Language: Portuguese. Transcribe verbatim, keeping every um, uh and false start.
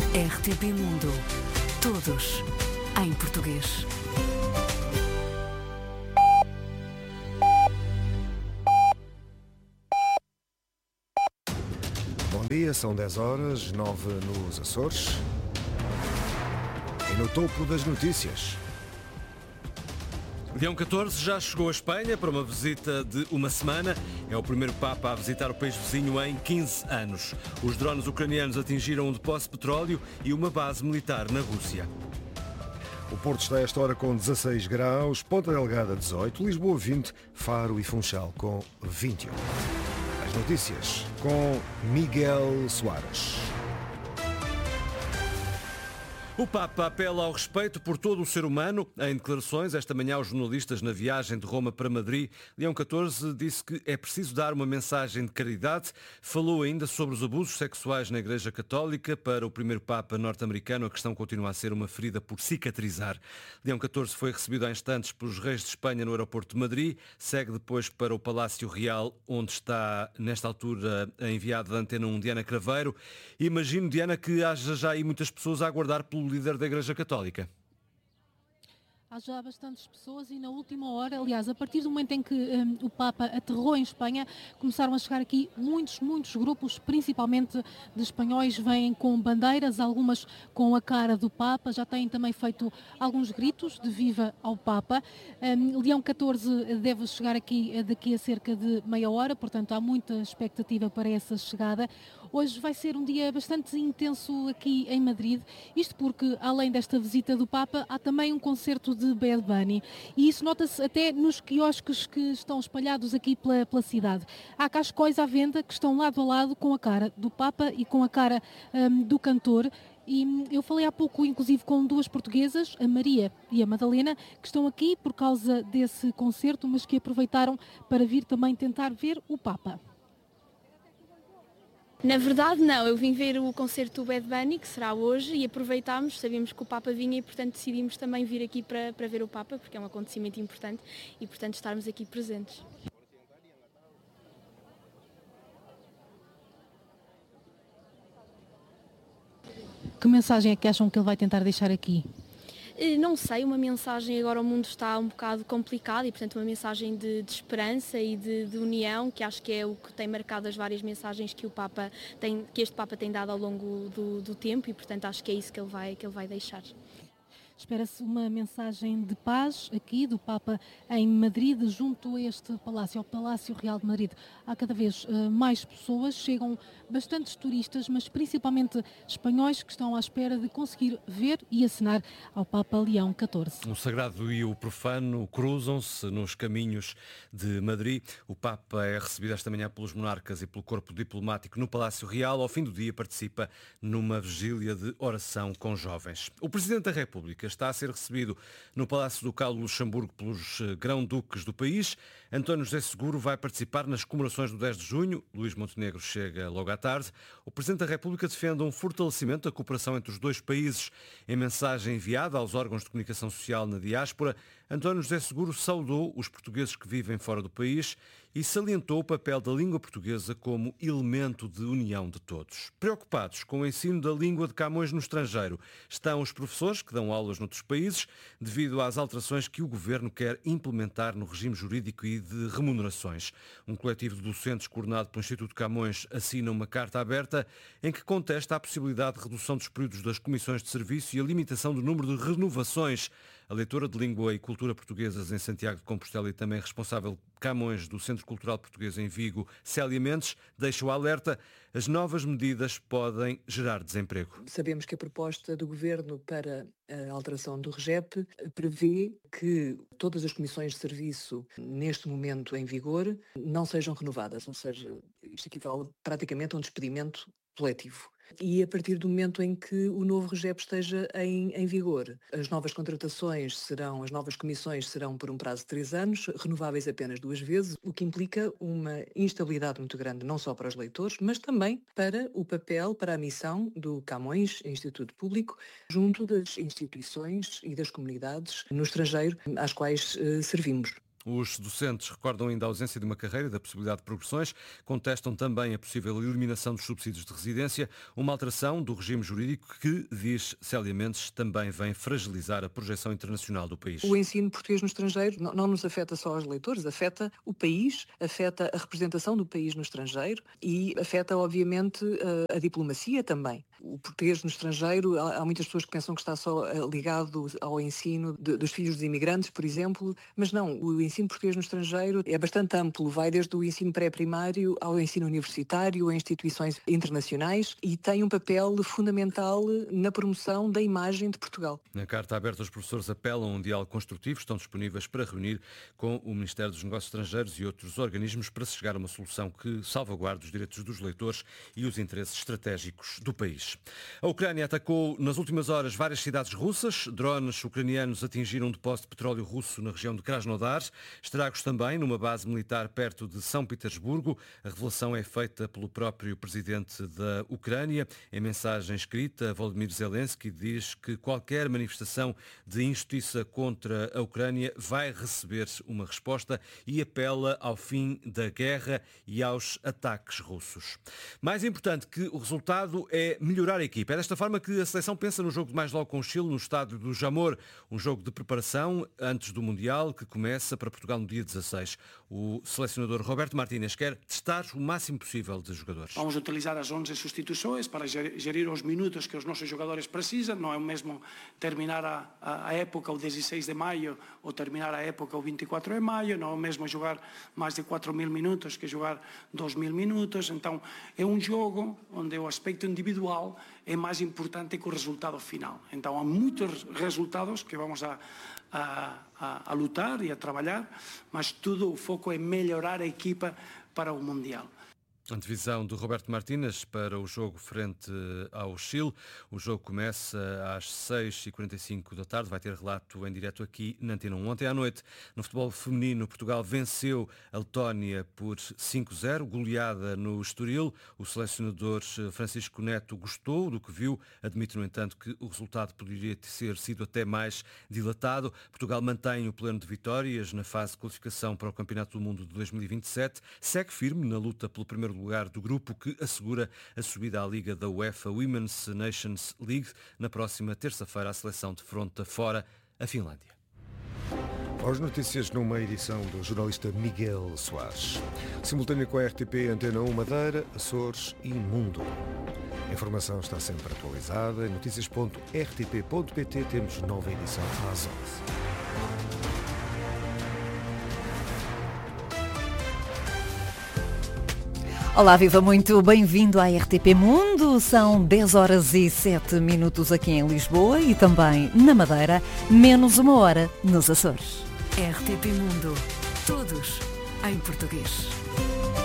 R T P Mundo. Todos em português. Bom dia, são dez horas, nove nos Açores. E no topo das notícias. Leão catorze já chegou à Espanha para uma visita de uma semana. É o primeiro Papa a visitar o país vizinho em quinze anos. Os drones ucranianos atingiram um depósito de petróleo e uma base militar na Rússia. O Porto está a esta hora com dezasseis graus, Ponta Delgada dezoito, Lisboa vinte, Faro e Funchal com vinte e um. As notícias com Miguel Soares. O Papa apela ao respeito por todo o ser humano. Em declarações esta manhã aos jornalistas na viagem de Roma para Madrid, Leão catorze disse que é preciso dar uma mensagem de caridade. Falou ainda sobre os abusos sexuais na Igreja Católica. Para o primeiro Papa norte-americano, a questão continua a ser uma ferida por cicatrizar. Leão catorze foi recebido há instantes pelos reis de Espanha no aeroporto de Madrid. Segue depois para o Palácio Real, onde está, nesta altura, a enviada da Antena um, Diana Craveiro. Imagino, Diana, que haja já aí muitas pessoas a aguardar pelo líder da Igreja Católica. Há já bastantes pessoas e na última hora, aliás, a partir do momento em que um, o Papa aterrou em Espanha, começaram a chegar aqui muitos, muitos grupos, principalmente de espanhóis, vêm com bandeiras, algumas com a cara do Papa, já têm também feito alguns gritos de viva ao Papa. Um, Leão catorze deve chegar aqui daqui a cerca de meia hora, portanto há muita expectativa para essa chegada. Hoje vai ser um dia bastante intenso aqui em Madrid, isto porque, além desta visita do Papa, há também um concerto de Bad Bunny, e isso nota-se até nos quiosques que estão espalhados aqui pela, pela cidade. Há cascóis à venda que estão lado a lado com a cara do Papa e com a cara um, do cantor. E eu falei há pouco, inclusive, com duas portuguesas, a Maria e a Madalena, que estão aqui por causa desse concerto, mas que aproveitaram para vir também tentar ver o Papa. Na verdade não, eu vim ver o concerto do Bad Bunny, que será hoje, e aproveitámos, sabíamos que o Papa vinha e portanto decidimos também vir aqui para, para ver o Papa, porque é um acontecimento importante e portanto estarmos aqui presentes. Que mensagem é que acham que ele vai tentar deixar aqui? Não sei, uma mensagem, agora o mundo está um bocado complicado e portanto uma mensagem de, de esperança e de, de união, que acho que é o que tem marcado as várias mensagens que o Papa tem, que este Papa tem dado ao longo do, do tempo e portanto acho que é isso que ele vai, que ele vai deixar. Espera-se uma mensagem de paz aqui do Papa em Madrid, junto a este palácio, ao Palácio Real de Madrid. Há cada vez uh, mais pessoas, chegam bastantes turistas, mas principalmente espanhóis que estão à espera de conseguir ver e acenar ao Papa Leão catorze. O sagrado e o profano cruzam-se nos caminhos de Madrid. O Papa é recebido esta manhã pelos monarcas e pelo corpo diplomático no Palácio Real. Ao fim do dia participa numa vigília de oração com jovens. O Presidente da República está a ser recebido no Palácio Ducal do Luxemburgo pelos grão-duques do país. António José Seguro vai participar nas comemorações do dez de junho. Luís Montenegro chega logo à tarde. O Presidente da República defende um fortalecimento da cooperação entre os dois países. Em mensagem enviada aos órgãos de comunicação social na diáspora, António José Seguro saudou os portugueses que vivem fora do país e salientou o papel da língua portuguesa como elemento de união de todos. Preocupados com o ensino da língua de Camões no estrangeiro estão os professores que dão aulas noutros países, devido às alterações que o Governo quer implementar no regime jurídico e de remunerações. Um coletivo de docentes coordenado pelo Instituto Camões assina uma carta aberta em que contesta a possibilidade de redução dos períodos das comissões de serviço e a limitação do número de renovações. A leitora de Língua e Cultura Portuguesas em Santiago de Compostela e também responsável Camões do Centro Cultural Português em Vigo, Célia Mendes, deixa o alerta. As novas medidas podem gerar desemprego. Sabemos que a proposta do Governo para a alteração do REGEP prevê que todas as comissões de serviço neste momento em vigor não sejam renovadas, ou seja, isto equivale praticamente a um despedimento coletivo. E a partir do momento em que o novo REGEP esteja em, em vigor, as novas contratações serão, as novas comissões serão por um prazo de três anos, renováveis apenas duas vezes, o que implica uma instabilidade muito grande, não só para os leitores, mas também para o papel, para a missão do Camões Instituto Público, junto das instituições e das comunidades no estrangeiro às quais eh, servimos. Os docentes recordam ainda a ausência de uma carreira e da possibilidade de progressões, contestam também a possível eliminação dos subsídios de residência, uma alteração do regime jurídico que, diz Célia Mendes, também vem fragilizar a projeção internacional do país. O ensino português no estrangeiro não, não nos afeta só aos leitores, afeta o país, afeta a representação do país no estrangeiro e afeta, obviamente, a, a diplomacia também. O português no estrangeiro, há, há muitas pessoas que pensam que está só ligado ao ensino de, dos filhos dos imigrantes, por exemplo, mas não, o ensino O ensino português no estrangeiro é bastante amplo, vai desde o ensino pré-primário ao ensino universitário, a instituições internacionais e tem um papel fundamental na promoção da imagem de Portugal. Na carta aberta, os professores apelam a um diálogo construtivo, estão disponíveis para reunir com o Ministério dos Negócios Estrangeiros e outros organismos para se chegar a uma solução que salvaguarde os direitos dos leitores e os interesses estratégicos do país. A Ucrânia atacou nas últimas horas várias cidades russas, drones ucranianos atingiram um depósito de petróleo russo na região de Krasnodar. Estragos também numa base militar perto de São Petersburgo. A revelação é feita pelo próprio presidente da Ucrânia. Em mensagem escrita, Volodymyr Zelensky diz que qualquer manifestação de injustiça contra a Ucrânia vai receber uma resposta e apela ao fim da guerra e aos ataques russos. Mais importante que o resultado é melhorar a equipa. É desta forma que a seleção pensa no jogo de mais logo com o Chile no estádio do Jamor, um jogo de preparação antes do Mundial que começa para Portugal no dia dezasseis. O selecionador Roberto Martínez quer testar o máximo possível de jogadores. Vamos utilizar as onze substituições para gerir os minutos que os nossos jogadores precisam. Não é o mesmo terminar a, a, a época o dezasseis de maio ou terminar a época o vinte e quatro de maio. Não é o mesmo jogar mais de quatro mil minutos que jogar dois mil minutos. Então é um jogo onde o aspecto individual é mais importante que o resultado final. Então há muitos resultados que vamos a A, a, a lutar e a trabalhar, mas tudo o foco é melhorar a equipa para o Mundial. Antevisão do Roberto Martínez para o jogo frente ao Chile. O jogo começa às seis e quarenta e cinco da tarde. Vai ter relato em direto aqui na Antena um. Ontem à noite, no futebol feminino, Portugal venceu a Letónia por cinco a zero, goleada no Estoril. O selecionador Francisco Neto gostou do que viu. Admite, no entanto, que o resultado poderia ter sido até mais dilatado. Portugal mantém o plano de vitórias na fase de qualificação para o Campeonato do Mundo de dois mil e vinte e sete. Segue firme na luta pelo primeiro lugar do grupo que assegura a subida à Liga da UEFA Women's Nations League. Na próxima terça-feira a seleção defronta fora a Finlândia. As notícias numa edição do jornalista Miguel Soares. Simultânea com a R T P Antena um Madeira, Açores e Mundo. A informação está sempre atualizada. Em notícias ponto r t p ponto p t temos nova edição às onze. Olá, viva, muito bem-vindo à R T P Mundo. São dez horas e sete minutos aqui em Lisboa e também na Madeira, menos uma hora nos Açores. R T P Mundo. Todos em português.